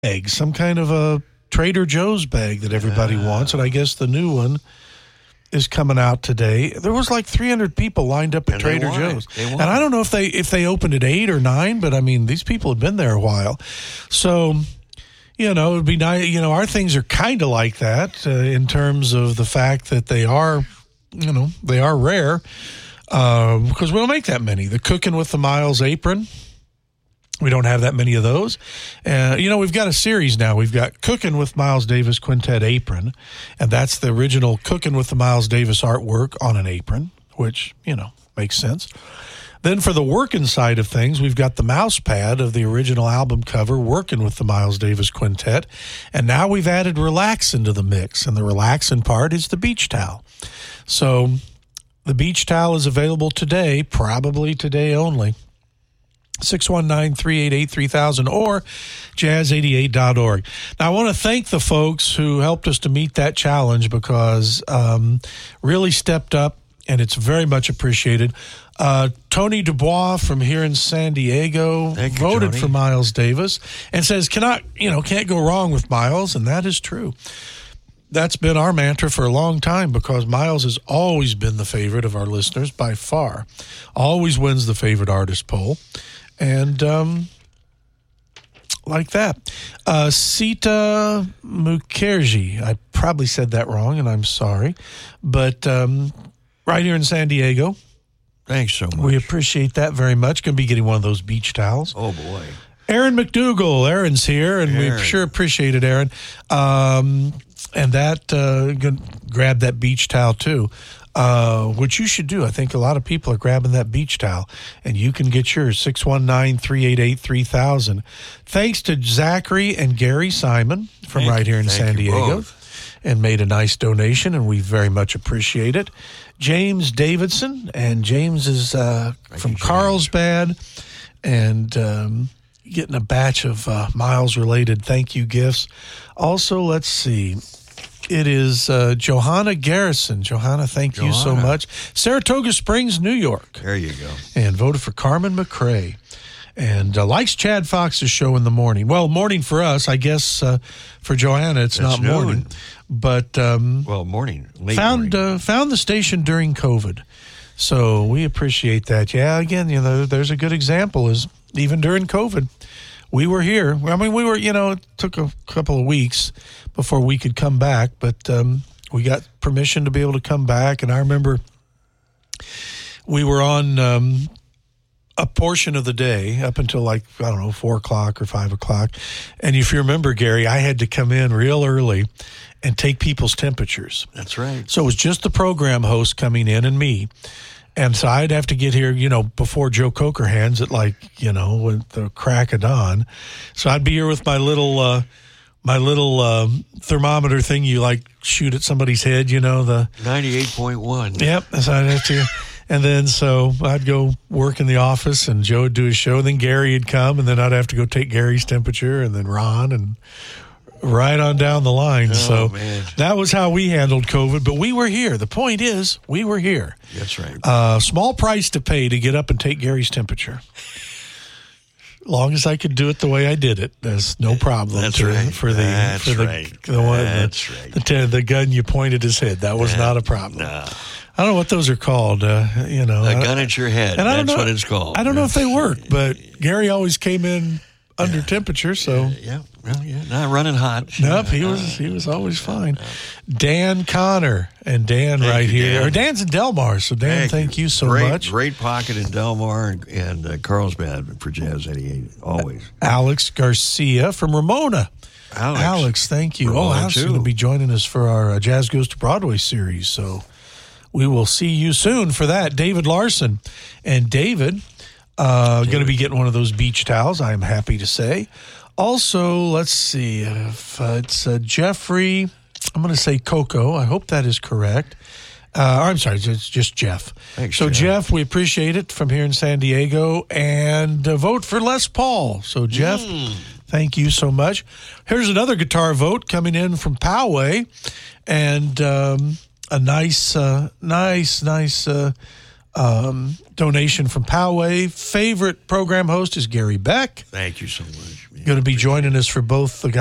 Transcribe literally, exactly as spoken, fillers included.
bag, some kind of a Trader Joe's bag that everybody Yeah. wants, and I guess the new one is coming out today. There was like three hundred people lined up at And they Trader want it. Joe's. They want And I it. don't know if they if they opened at eight or nine, but I mean, these people have been there a while. So, you know, it'd be nice. You know, our things are kind of like that uh, in terms of the fact that they are, you know, they are rare uh, because we don't make that many. The Cooking with the Miles apron. We don't have that many of those. Uh, you know, we've got a series now. We've got Cooking with Miles Davis Quintet apron, and that's the original Cooking with the Miles Davis artwork on an apron, which, you know, makes sense. Then for the working side of things, we've got the mouse pad of the original album cover, Working with the Miles Davis Quintet, and now we've added Relax into the mix, and the relaxing part is the beach towel. So the beach towel is available today, probably today only. six one nine, three eight eight, three thousand or jazz eighty-eight dot org. Now, I want to thank the folks who helped us to meet that challenge because um, really stepped up, and it's very much appreciated. Uh, Tony Dubois from here in San Diego Thank you, voted Tony. for Miles Davis and says, cannot, you know, can't go wrong with Miles, and that is true. That's been our mantra for a long time because Miles has always been the favorite of our listeners by far. Always wins the favorite artist poll. And um, like that. Uh, Sita Mukherjee, I probably said that wrong, and I'm sorry. But um, right here in San Diego, Thanks so much. we appreciate that very much. Going to be getting one of those beach towels. oh, boy. Aaron McDougall, Aaron's here, and we Aaron. sure appreciate it, Aaron. Um, and that, uh, gonna grab that beach towel too, uh, which you should do. I think a lot of people are grabbing that beach towel, and you can get yours, six one nine, three eight eight, three thousand. Thanks to Zachary and Gary Simon from Thank right here in you. San Thank you Diego. both. And made a nice donation, and we very much appreciate it. James Davidson, and James is uh, from you, James. Carlsbad, and um, getting a batch of uh, Miles-related thank you gifts. Also, let's see. It is uh, Johanna Garrison. Johanna, thank you so Johanna. much. Saratoga Springs, New York. There you go. And voted for Carmen McRae. And uh, likes Chad Fox's show in the morning. Well, morning for us. I guess uh, for Johanna, it's It's not noon. morning. But um, Well, morning. Late found morning. uh, found the station during COVID. So we appreciate that. Yeah, again, you know, there's a good example is even during COVID, we were here. I mean, we were, you know, it took a couple of weeks before we could come back, but um, we got permission to be able to come back. And I remember we were on um, a portion of the day up until like, I don't know, four o'clock or five o'clock. And if you remember, Gary, I had to come in real early and take people's temperatures. That's right. So it was just the program host coming in and me. And so I'd have to get here, you know, before Joe Coker hands at like, you know, with the crack of dawn. So I'd be here with my little, uh, my little um, thermometer thing you like shoot at somebody's head, you know, the, ninety-eight point one. yep, so I'd have to. And then so I'd go work in the office and Joe would do his show. And then Gary would come and then I'd have to go take Gary's temperature and then Ron and right on down the line. Oh, so man. that was how we handled COVID. But we were here. The point is, we were here. That's right. Uh, small price to pay to get up and take Gary's temperature. Long as I could do it the way I did it, there's no problem. That's to, right. For the That's for the right. the one That's the, right. the, the, the gun you pointed his head. That was not a problem. No. I don't know what those are called. Uh, you know, A I- gun at your head. and I don't That's know- what it's called. I don't know if they work, but Gary always came in under temperature, so. Yeah. Well, yeah. Not running hot. Nope, he was he was always fine. Dan Connor and Dan Thank right you, here. Dan. Or Dan's in Delmar, so Dan, thank, you so great, much. Great pocket in Delmar and, and uh, Carlsbad for Jazz eighty-eight. Always. Alex Garcia from Ramona. Alex. thank you. Ramona, oh, Alex is too. going to be joining us for our uh, Jazz Goes to Broadway series, so we will see you soon for that. David Larson. And David, uh, going to be getting one of those beach towels, I am happy to say. Also, let's see if uh, it's uh, Jeffrey. I'm going to say Coco. I hope that is correct. Uh, I'm sorry, it's just Jeff. Thanks, so, Jeff. Jeff, we appreciate it from here in San Diego. And uh, vote for Les Paul. So, Jeff, thank you so much. Here's another guitar vote coming in from Poway. And um, a nice, uh, nice, nice uh, um, donation from Poway. Favorite program host is Gary Beck. Thank you so much. Man. Going to be joining us for both the